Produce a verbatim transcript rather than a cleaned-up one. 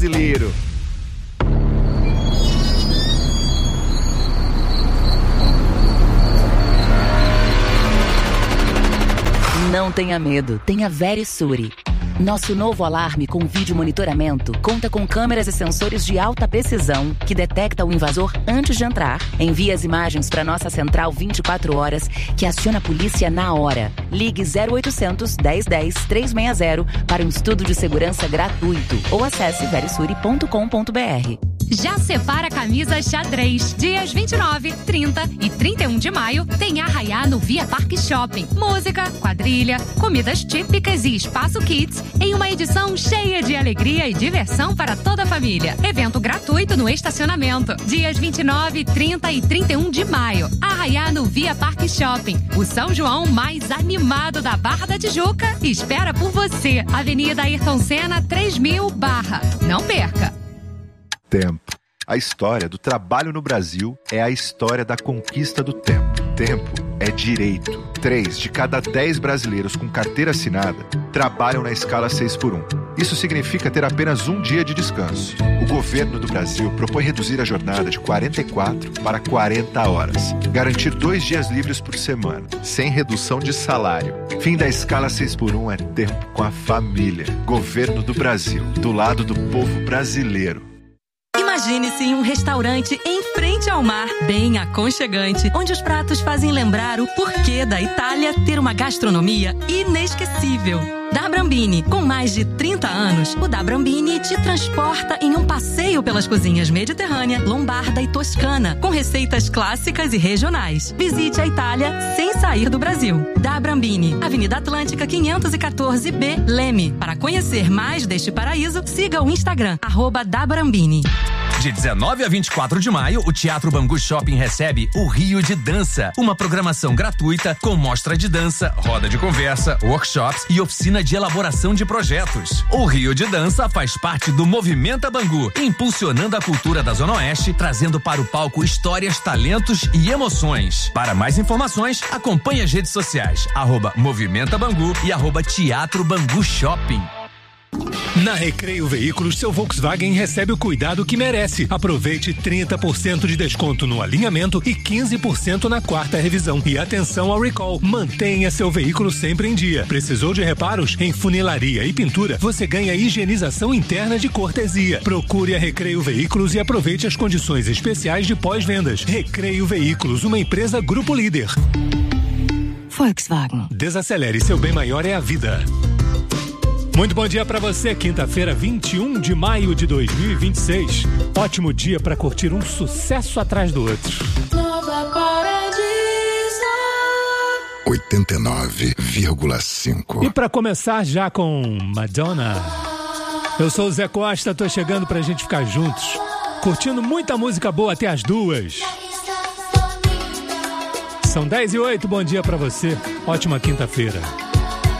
brasileiro. Não tenha medo, tenha Verisure. Nosso novo alarme com vídeo monitoramento conta com câmeras e sensores de alta precisão que detecta o invasor antes de entrar, envia as imagens para nossa central vinte e quatro horas, que aciona a polícia na hora. Ligue zero oitocentos, dez dez, trezentos e sessenta para um estudo de segurança gratuito ou acesse verisure ponto com ponto br. Já separa a camisa xadrez. Dias vinte e nove, trinta e trinta e um de maio tem Arraiá no Via Parque Shopping. Música, quadrilha, comidas típicas e espaço kids em uma edição cheia de alegria e diversão para toda a família. Evento gratuito no estacionamento. Dias vinte e nove, trinta e trinta e um de maio. Arraiá no Via Parque Shopping. O São João mais animado da Barra da Tijuca espera por você. Avenida Ayrton Senna, três mil Barra. Não perca! Tempo. A história do trabalho no Brasil é a história da conquista do tempo. Tempo é direito. Três de cada dez brasileiros com carteira assinada trabalham na escala seis por um. Isso significa ter apenas um dia de descanso. O governo do Brasil propõe reduzir a jornada de quarenta e quatro para quarenta horas. Garantir dois dias livres por semana, sem redução de salário. Fim da escala seis por um é tempo com a família. Governo do Brasil, do lado do povo brasileiro. Imagine-se em um restaurante em frente ao mar, bem aconchegante, onde os pratos fazem lembrar o porquê da Itália ter uma gastronomia inesquecível. Da Brambini, com mais de trinta anos, o Da Brambini te transporta em um passeio pelas cozinhas mediterrânea, lombarda e toscana, com receitas clássicas e regionais. Visite a Itália sem sair do Brasil. Da Brambini, Avenida Atlântica quinhentos e quatorze B, Leme. Para conhecer mais deste paraíso, siga o Instagram, arroba Da Brambini. De dezenove a vinte e quatro de maio, o Teatro Bangu Shopping recebe o Rio de Dança, uma programação gratuita com mostra de dança, roda de conversa, workshops e oficina de elaboração de projetos. O Rio de Dança faz parte do Movimenta Bangu, impulsionando a cultura da Zona Oeste, trazendo para o palco histórias, talentos e emoções. Para mais informações, acompanhe as redes sociais, arroba Movimenta Bangu e arroba Teatro Bangu Shopping. Na Recreio Veículos, seu Volkswagen recebe o cuidado que merece. Aproveite trinta por cento de desconto no alinhamento e quinze por cento na quarta revisão. E atenção ao recall. Mantenha seu veículo sempre em dia. Precisou de reparos? Em funilaria e pintura, você ganha higienização interna de cortesia. Procure a Recreio Veículos e aproveite as condições especiais de pós-vendas. Recreio Veículos, uma empresa Grupo Líder. Volkswagen. Desacelere, seu bem maior é a vida. Muito bom dia para você, quinta-feira, vinte e um de maio de dois mil e vinte e seis. Ótimo dia para curtir um sucesso atrás do outro. Nova Paradiso oitenta e nove vírgula cinco. E para começar já com Madonna. Eu sou o Zé Costa, tô chegando pra gente ficar juntos, curtindo muita música boa até as duas. São dez e oito, bom dia para você. Ótima quinta-feira.